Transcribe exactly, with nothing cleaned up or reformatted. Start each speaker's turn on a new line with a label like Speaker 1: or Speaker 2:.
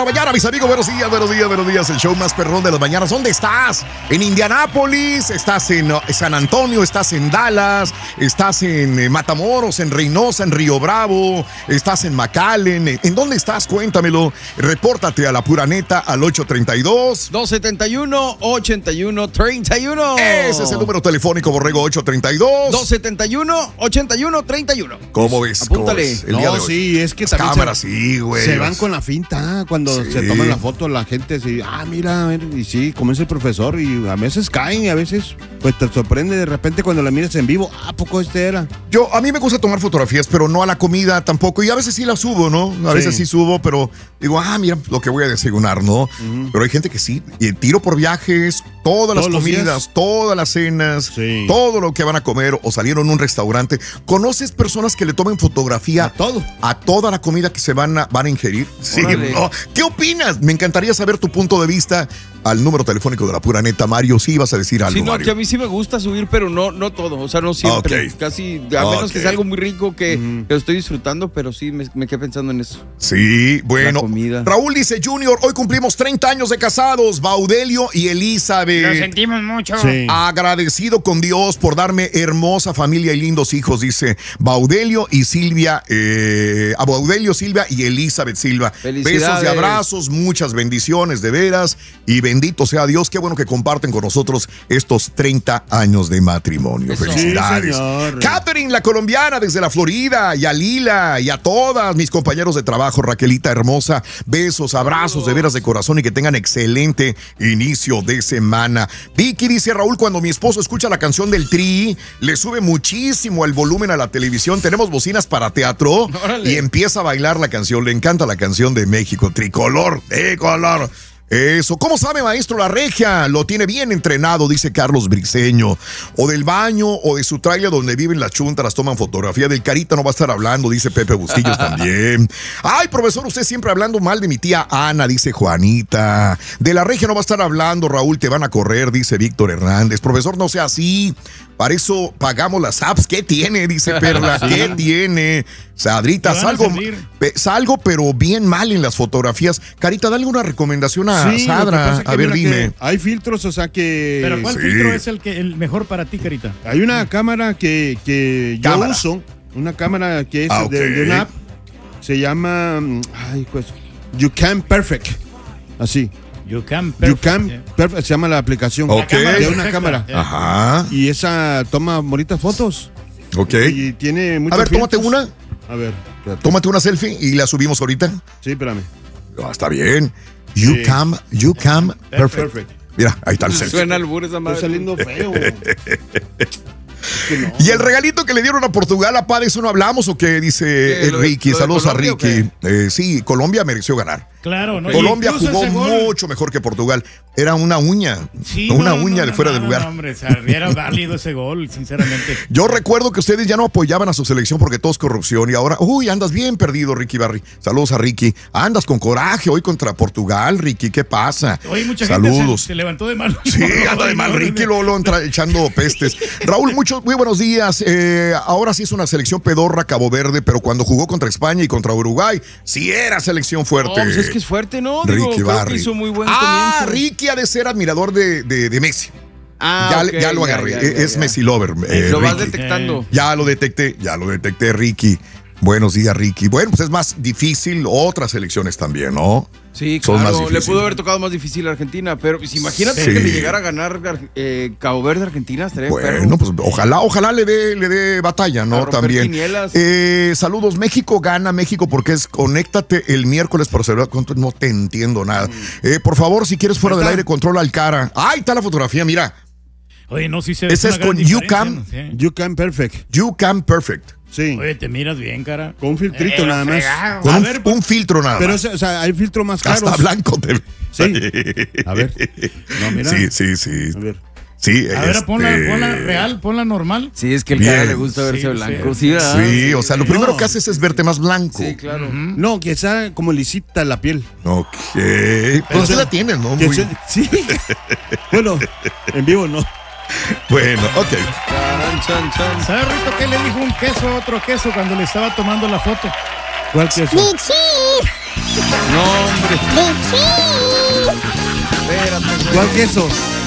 Speaker 1: la mañana, mis amigos. Buenos días, buenos días, buenos días. El show más perrón de las mañanas. ¿Dónde estás? ¿En Indianápolis? ¿Estás en San Antonio? ¿Estás en Dallas? ¿Estás en Matamoros? ¿En Reynosa? ¿En Río Bravo? ¿Estás en McAllen? ¿En dónde estás? Cuéntamelo. Repórtate a la pura neta al ocho treinta y dos,
Speaker 2: dos setenta y uno, ochenta y uno, treinta y uno.
Speaker 1: Ese es el número telefónico, Borrego. Ocho treinta y dos,
Speaker 2: dos setenta y uno, ochenta y uno, treinta y uno.
Speaker 1: ¿Cómo ves?
Speaker 2: Apúntale.
Speaker 1: ¿Cómo ves? El
Speaker 3: no,
Speaker 1: día de hoy.
Speaker 3: sí, es que
Speaker 1: las
Speaker 3: también
Speaker 1: cámaras,
Speaker 3: se,
Speaker 1: sí, güey.
Speaker 3: se van con la finta cuando
Speaker 1: sí.
Speaker 3: se toman la foto la gente, sí, ah, mira, a ver, y sí, como es el profesor, y a veces caen y a veces pues te sorprende de repente cuando la miras en vivo, ¿a poco este era?
Speaker 1: Yo, a mí me gusta tomar fotografías, pero no a la comida tampoco, y a veces sí la subo, ¿no? A
Speaker 3: Sí.
Speaker 1: veces sí subo, pero digo, ah, mira lo que voy a desayunar, ¿no? Uh-huh. Pero hay gente que sí, y tiro por viajes, todas las comidas, todas las cenas, sí. todo lo que van a comer o salieron a un restaurante. ¿Conoces personas que le tomen fotografía
Speaker 3: a todo?
Speaker 1: A toda la comida que se van a, van a ingerir? Sí. No. ¿Qué opinas? Me encantaría saber tu punto de vista al número telefónico de la pura neta. Mario, sí ibas a decir algo,
Speaker 2: sí, no,
Speaker 1: Mario.
Speaker 2: Que a mí sí me gusta subir, pero no, no todo, o sea, no siempre. Okay. Casi, a menos okay. que sea algo muy rico que, mm. que lo estoy disfrutando, pero sí me, me quedé pensando en eso.
Speaker 1: Sí, bueno. Raúl dice, Junior, hoy cumplimos treinta años de casados, Baudelio y Elizabeth.
Speaker 4: Lo sentimos mucho.
Speaker 1: Sí. Agradecido con Dios por darme hermosa familia y lindos hijos, dice Baudelio y Silvia, eh, a Baudelio, Silvia y Elizabeth Silva. Besos y abrazos, muchas bendiciones, de veras, y bendito sea Dios, qué bueno que comparten con nosotros estos treinta años de matrimonio. Eso. Felicidades. Sí, Catherine, la colombiana, desde la Florida, y a Lila, y a todas mis compañeros de trabajo, Raquelita hermosa, besos, abrazos, de veras de corazón, y que tengan excelente inicio de semana. Vicky dice, Raúl, cuando mi esposo escucha la canción del Tri, le sube muchísimo el volumen a la televisión, tenemos bocinas para teatro, ¡órale! Y empieza a bailar la canción, le encanta la canción de México, Tricolor, Tricolor. Eso, ¿cómo sabe, maestro, la regia? Lo tiene bien entrenado, dice Carlos Briceño. O del baño o de su trailer donde viven las chuntaras, toman fotografía. Del Carita no va a estar hablando, dice Pepe Bustillos también. Ay, profesor, usted siempre hablando mal de mi tía Ana, dice Juanita. De la regia no va a estar hablando, Raúl, te van a correr, dice Víctor Hernández. Profesor, no sea así. Para eso pagamos las apps. ¿Qué tiene? Dice Perla. Sí. ¿Qué tiene? Sadrita, salgo, pe, salgo, pero bien mal en las fotografías. Carita, dale una recomendación a sí, Sadra. A ver, dime.
Speaker 3: Hay filtros, o sea que...
Speaker 4: ¿Pero cuál sí. filtro es el, que, el mejor para ti, Carita?
Speaker 3: Hay una cámara que, que yo cámara. uso. Una cámara que es ah, okay. de, de una app. Se llama... Ay, pues... You Can Perfect. Así.
Speaker 4: You Can Perfect.
Speaker 3: You Can yeah. Perfect, se llama la aplicación.
Speaker 1: Ok.
Speaker 3: De una cámara.
Speaker 1: Yeah. Ajá.
Speaker 3: Y esa toma bonitas fotos.
Speaker 1: Ok.
Speaker 3: Y tiene muchos
Speaker 1: A ver,
Speaker 3: filtros.
Speaker 1: tómate una.
Speaker 3: A ver. Espérate.
Speaker 1: Tómate una selfie y la subimos ahorita.
Speaker 3: Sí, espérame.
Speaker 1: Oh, está bien. You sí. Can, you can perfect. perfect. Mira, ahí está el selfie.
Speaker 2: Suena albur esa madre.
Speaker 3: Está saliendo feo.
Speaker 1: Es que no. ¿Y el regalito que le dieron a Portugal, a Pá, eso no hablamos o qué? Dice eh, Ricky, lo, saludos a Ricky. Eh, sí, Colombia mereció ganar.
Speaker 4: Claro, ¿no?
Speaker 1: Colombia jugó mucho mejor que Portugal. Era una uña, sí, no, una no, uña no, de fuera no, de lugar.
Speaker 4: No, hombre, o sea, era válido ese gol, sinceramente.
Speaker 1: Yo recuerdo que ustedes ya no apoyaban a su selección porque todo es corrupción y ahora, uy, andas bien perdido, Ricky Barry. Saludos a Ricky. Andas con coraje hoy contra Portugal, Ricky, ¿qué pasa?
Speaker 4: Oye, mucha
Speaker 1: Saludos.
Speaker 4: gente se, se levantó de mal.
Speaker 1: Sí, anda de mal, Ricky, lo, lo entra echando pestes. Raúl, muchos, muy buenos días. Eh, ahora sí es una selección pedorra, Cabo Verde, pero cuando jugó contra España y contra Uruguay, sí era selección fuerte.
Speaker 2: No, pues es que es fuerte, ¿no?
Speaker 1: Ricky
Speaker 2: Digo,
Speaker 1: Barry.
Speaker 2: Hizo muy buen
Speaker 1: ah,
Speaker 2: comienzo.
Speaker 1: Ricky ha de ser admirador de, de, de Messi.
Speaker 2: Ah,
Speaker 1: ya,
Speaker 2: okay,
Speaker 1: ya lo agarré,
Speaker 2: ya, ya,
Speaker 1: es
Speaker 2: ya.
Speaker 1: Messi Lover. Eh,
Speaker 2: lo vas
Speaker 1: Ricky.
Speaker 2: detectando.
Speaker 1: Ya lo detecté, ya lo detecté, Ricky. Buenos días, Ricky. Bueno, pues es más difícil otras elecciones también, ¿no?
Speaker 2: Sí, claro, le pudo haber tocado más difícil a Argentina, pero pues, imagínate sí. que le llegara a ganar eh, Cabo Verde Argentina, estaría
Speaker 1: bueno,
Speaker 2: perro.
Speaker 1: pues ojalá, ojalá le dé le dé batalla, ¿no? También. Eh, saludos, México gana, México, porque es conéctate el miércoles por celular. No te entiendo nada. Mm. Eh, por favor, si quieres fuera del aire, controla al cara. ¡Ay, está la fotografía, mira!
Speaker 4: Oye, no, sí se ve.
Speaker 1: Ese es con You Can,
Speaker 4: ¿no? Sí.
Speaker 3: You Can Perfect.
Speaker 1: You Can Perfect.
Speaker 3: Sí.
Speaker 4: Oye, te miras bien, cara.
Speaker 3: Con un filtrito eh, nada más.
Speaker 4: Fregado.
Speaker 1: Con un,
Speaker 4: ver,
Speaker 1: un filtro nada
Speaker 3: pero,
Speaker 1: más.
Speaker 3: Pero, o sea, hay filtro más caros.
Speaker 1: Hasta blanco te ve.
Speaker 3: Sí. A ver. No, mira.
Speaker 1: Sí, sí, sí.
Speaker 3: A ver.
Speaker 1: Sí,
Speaker 4: a
Speaker 1: este...
Speaker 4: ver, ponla, ponla real, ponla normal.
Speaker 2: Sí, es que el bien. Cara le gusta verse sí, blanco. Sí,
Speaker 1: sí, sí, o sea, lo primero no. que haces es verte más blanco.
Speaker 2: Sí, claro.
Speaker 3: Uh-huh. No, que sea como lisita la piel.
Speaker 1: Ok. Pues usted la tiene, ¿no? Muy...
Speaker 3: Se... Sí. Bueno, en vivo no.
Speaker 1: Bueno, ok.
Speaker 4: ¿Sabes, Rito, qué le dijo un queso a otro queso cuando le estaba tomando la foto?
Speaker 3: ¿Cuál queso?
Speaker 2: No, hombre.
Speaker 5: ¡De cheese!
Speaker 2: Espérate, güey.
Speaker 3: ¿Cuál queso?